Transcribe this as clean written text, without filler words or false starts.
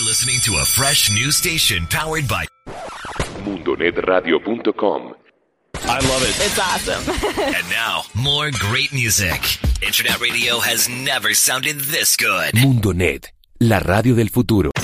listening to a fresh new station powered by MundoNetRadio.com. I love it. It's awesome. And now, more great music. Internet radio has never sounded this good. Mundonet, la radio del futuro.